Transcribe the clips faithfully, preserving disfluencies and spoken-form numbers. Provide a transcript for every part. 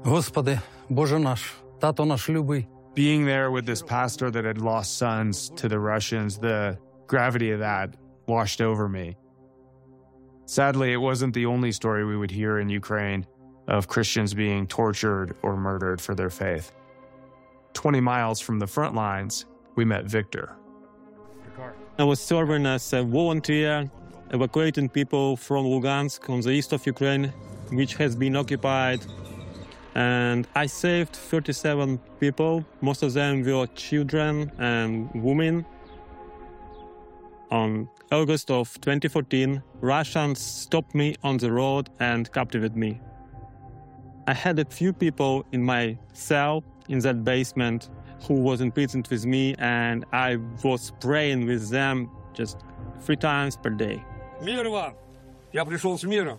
Господи, Боже наш, тато наш любий. Being there with this pastor that had lost sons to the Russians, the gravity of that washed over me. Sadly, it wasn't the only story we would hear in Ukraine of Christians being tortured or murdered for their faith. twenty miles from the front lines, we met Victor. I was serving as a volunteer, evacuating people from Lugansk on the east of Ukraine, which has been occupied. And I saved thirty-seven people. Most of them were children and women. On August of twenty fourteen, Russians stopped me on the road and captured me. I had a few people in my cell in that basement who was imprisoned with me, and I was praying with them just three times per day. Мир вам! Я пришел с миром.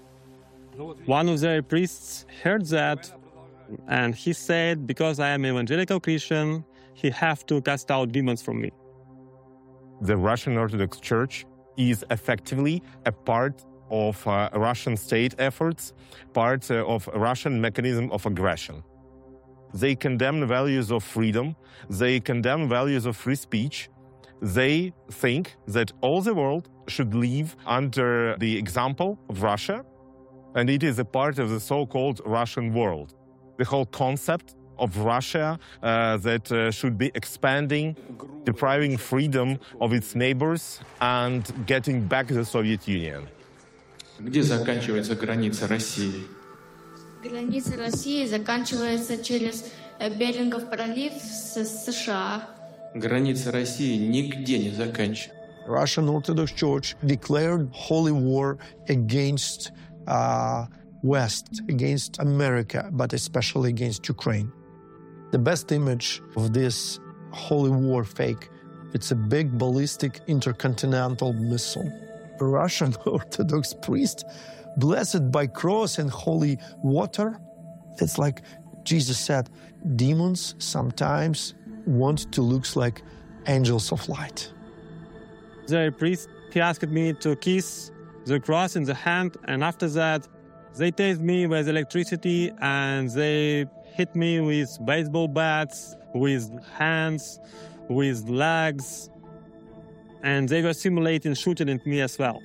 One of their priests heard that, and he said, because I am an evangelical Christian, he have to cast out demons from me. The Russian Orthodox Church is effectively a part of uh, Russian state efforts, part uh, of Russian mechanism of aggression. They condemn the values of freedom, they condemn values of free speech. They think that all the world should live under the example of Russia, and it is a part of the so-called Russian world. The whole concept of Russia uh, that uh, should be expanding, depriving freedom of its neighbors, and getting back the Soviet Union. Где заканчивается граница России? Граница России заканчивается через Берингов пролив с США. Граница России нигде не заканчивается. Russian Orthodox Church declared holy war against uh, West, against America, but especially against Ukraine. The best image of this holy war fake, it's a big ballistic intercontinental missile. A Russian Orthodox priest, blessed by cross and holy water. It's like Jesus said, demons sometimes want to look like angels of light. The priest, he asked me to kiss the cross in the hand, and after that, they tased me with electricity and they hit me with baseball bats, with hands, with legs, and they were simulating shooting at me as well.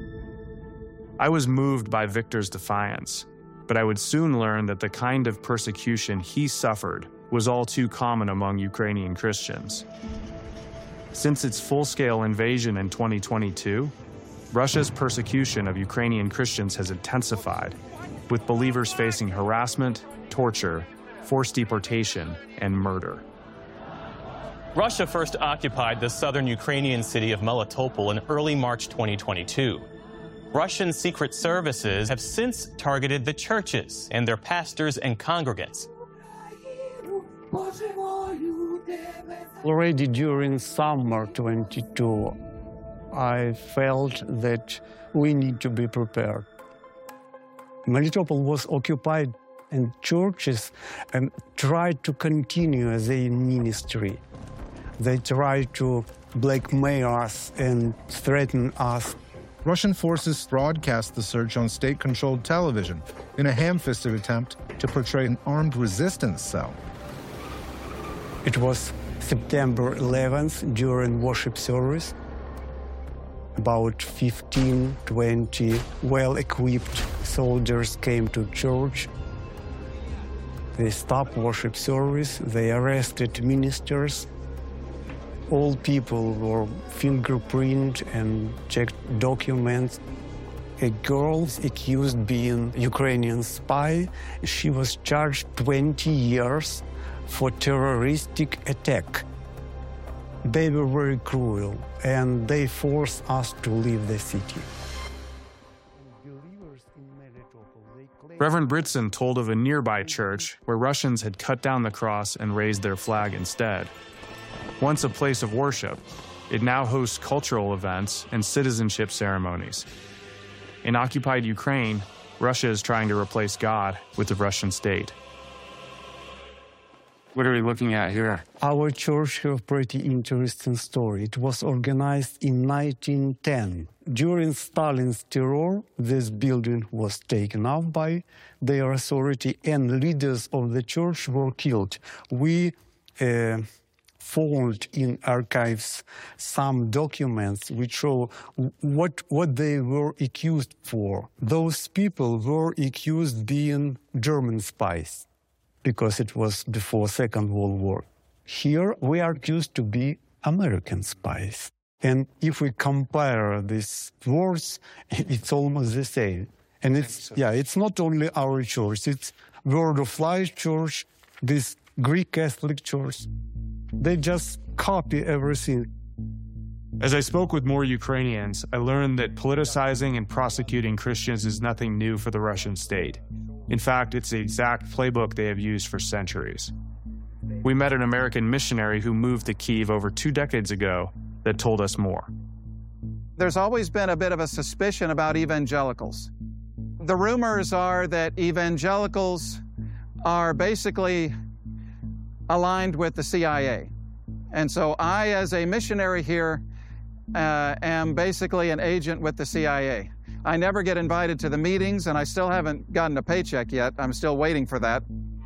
I was moved by Victor's defiance, but I would soon learn that the kind of persecution he suffered was all too common among Ukrainian Christians. Since its full-scale invasion in twenty twenty-two, Russia's persecution of Ukrainian Christians has intensified, with believers facing harassment, torture, forced deportation, and murder. Russia first occupied the southern Ukrainian city of Melitopol in early March twenty twenty-two. Russian secret services have since targeted the churches and their pastors and congregants. Already during summer twenty-two, I felt that we need to be prepared. Melitopol was occupied, and churches um, tried to continue their ministry. They tried to blackmail us and threaten us. Russian forces broadcast the surge on state-controlled television in a ham-fisted attempt to portray an armed resistance cell. It was September eleventh during worship service. About fifteen, twenty well-equipped soldiers came to church. They stopped worship service, they arrested ministers. All people were fingerprinted and checked documents. A girl accused being Ukrainian spy, she was charged twenty years for terroristic attack. They were very cruel, and they forced us to leave the city. Reverend Britson told of a nearby church where Russians had cut down the cross and raised their flag instead. Once a place of worship, it now hosts cultural events and citizenship ceremonies. In occupied Ukraine, Russia is trying to replace God with the Russian state. What are we looking at here? Our church has a pretty interesting story. It was organized in nineteen ten. During Stalin's terror, this building was taken up by their authority and leaders of the church were killed. We uh, found in archives some documents which show what, what they were accused for. Those people were accused being German spies, because it was before Second World War. Here, we are accused to be American spies. And if we compare these words, it's almost the same. And it's, yeah, it's not only our church, it's Word of Life Church, this Greek Catholic Church. They just copy everything. As I spoke with more Ukrainians, I learned that politicizing and prosecuting Christians is nothing new for the Russian state. In fact, it's the exact playbook they have used for centuries. We met an American missionary who moved to Kyiv over two decades ago that told us more. There's always been a bit of a suspicion about evangelicals. The rumors are that evangelicals are basically aligned with the C I A. And so I, as a missionary here, uh, am basically an agent with the C I A. I never get invited to the meetings, and I still haven't gotten a paycheck yet. I'm still waiting for that.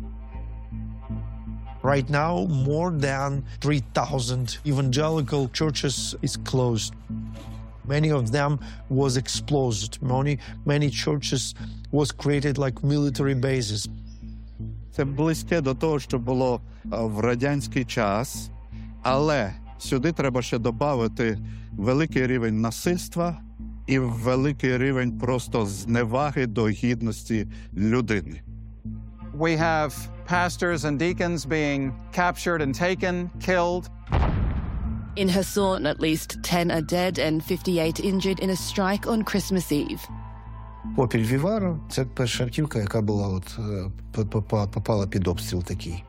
Right now, more than three thousand evangelical churches is closed. Many of them was exploded. Many, many churches was created like military bases. Це близьке до того, що було в радянський час, але сюди треба ще додати великий рівень насильства і великий рівень просто зневаги до гідності людини. We have pastors and deacons being captured and taken, killed. In Kherson, at least ten are dead and fifty-eight injured in a strike on Christmas Eve. Попіль Вівара – це перша автівка, яка була от, попала під обстріл такий.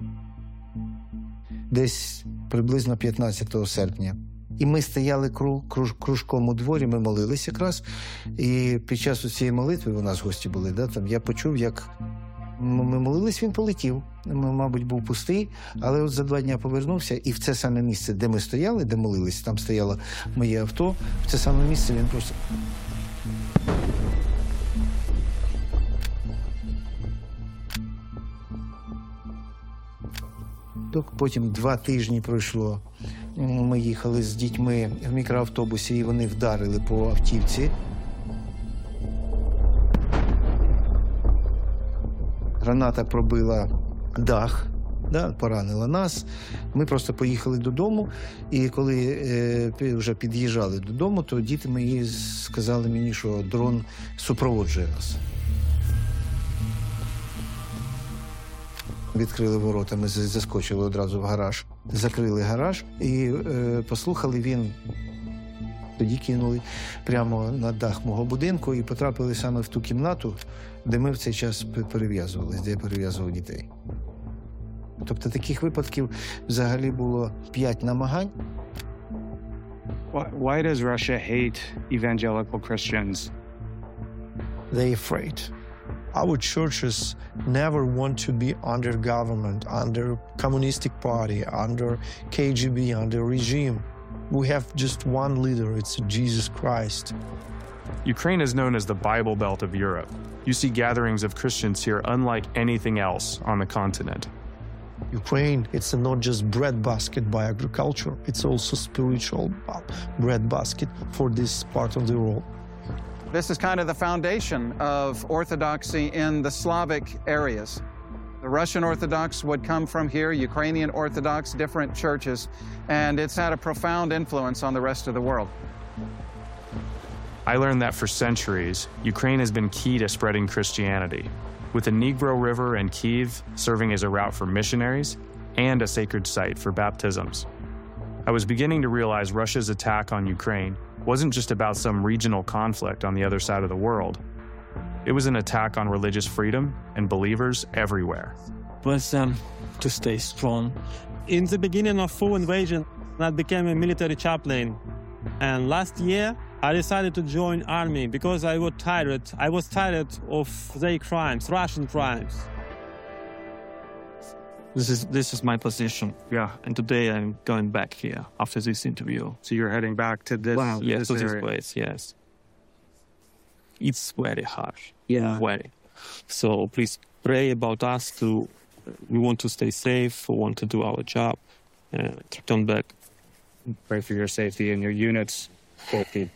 Десь приблизно п'ятнадцятого серпня. І ми стояли круг, круж, кружком у дворі, ми молились якраз. І під час цієї молитви, у нас гості були, да, там, я почув, як ми молились, він полетів. Мабуть, був пустий, але от за два дні повернувся, і в це саме місце, де ми стояли, де молились, там стояло моє авто, в це саме місце він просто... Потім два тижні пройшло. Ми їхали з дітьми в мікроавтобусі, і вони вдарили по автівці. Граната пробила дах, да, поранила нас. Ми просто поїхали додому, і коли е, вже під'їжджали додому, то діти мої сказали мені, що дрон супроводжує нас. Відкрили ворота, ми заскочили одразу в гараж. Закрили гараж і е, послухали, він тоді кинули прямо на дах мого будинку і потрапили саме в ту кімнату, де ми в цей час перев'язувалися, де я перев'язував дітей. Тобто таких випадків взагалі було п'ять намагань. Why does Russia hate evangelical Christians? They're afraid. Our churches never want to be under government, under communistic party, under K G B, under regime. We have just one leader, it's Jesus Christ. Ukraine is known as the Bible Belt of Europe. You see gatherings of Christians here unlike anything else on the continent. Ukraine, it's not just breadbasket by agriculture, it's also spiritual breadbasket for this part of the world. This is kind of the foundation of orthodoxy in the Slavic areas. The Russian Orthodox would come from here, Ukrainian Orthodox, different churches, and it's had a profound influence on the rest of the world. I learned that for centuries, Ukraine has been key to spreading Christianity, with the Dnipro River and Kyiv serving as a route for missionaries and a sacred site for baptisms. I was beginning to realize Russia's attack on Ukraine wasn't just about some regional conflict on the other side of the world. It was an attack on religious freedom and believers everywhere. Was um, to stay strong. In the beginning of full invasion, I became a military chaplain. And last year, I decided to join army because I was tired. I was tired of their crimes, Russian crimes. This is this is my position. Yeah, and today I'm going back here after this interview. So you're heading back to this, Wow, yes, this to this area. place. Yes, it's very harsh. Yeah. Very. So please pray about us. To we want to stay safe. We want to do our job. Uh, return back. Pray for your safety and your unit's safety.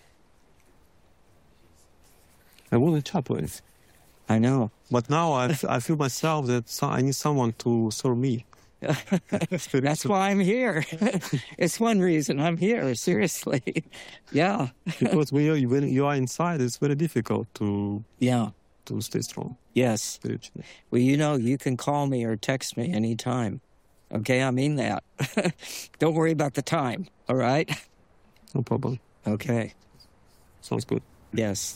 I want a chaplain. I know. But now I, I feel myself that so I need someone to serve me. That's why I'm here. It's one reason I'm here, seriously. Yeah. Because when you, when you are inside, it's very difficult to yeah to stay strong. Yes. Spiritually. Well, you know, you can call me or text me anytime. Okay, I mean that. Don't worry about the time, all right? No problem. Okay. Sounds good. Yes.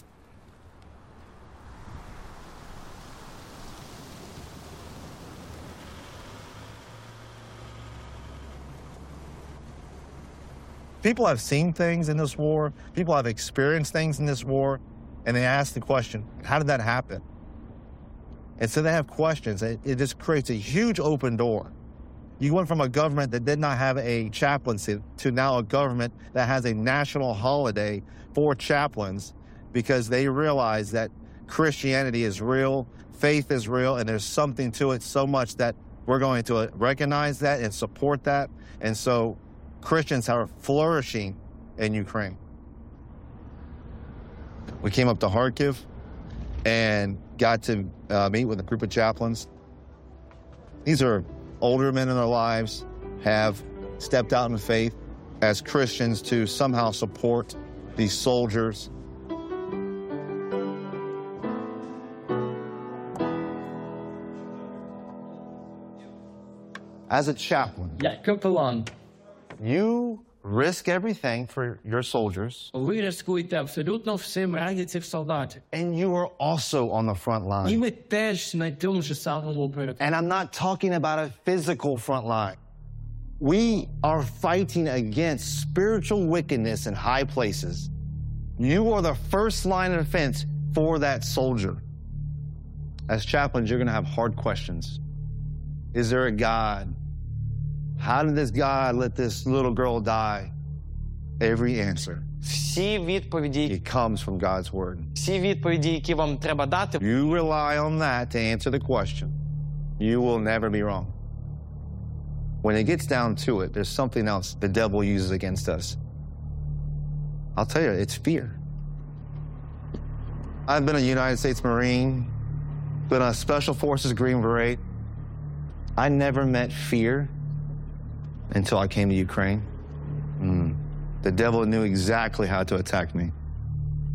People have seen things in this war. People have experienced things in this war, and they ask the question, how did that happen? And so they have questions. It, it just creates a huge open door. You went from a government that did not have a chaplaincy to now a government that has a national holiday for chaplains because they realize that Christianity is real, faith is real, and there's something to it so much that we're going to recognize that and support that. And so Christians are flourishing in Ukraine. We came up to Kharkiv and got to uh, meet with a group of chaplains. These are older men in their lives, have stepped out in faith as Christians to somehow support these soldiers. As a chaplain, Я капелан. you risk everything for your soldiers. Ви рискуєте абсолютно всім раді цих солдатів. And you are also on the front line. І ми теж на тому ж самому перед. And I'm not talking about a physical front line. We are fighting against spiritual wickedness in high places. You are the first line of defense for that soldier. As chaplains, you're going to have hard questions. Is there a God? How did this God let this little girl die? Every answer. Всі відповіді, It comes from God's word. всі відповіді, які вам треба дати, You rely on that to answer the question. You will never be wrong. When it gets down to it, there's something else the devil uses against us. I'll tell you, it's fear. I've been a United States Marine, been a Special Forces Green Beret. I never met fear until I came to Ukraine. Mm. The devil knew exactly how to attack me.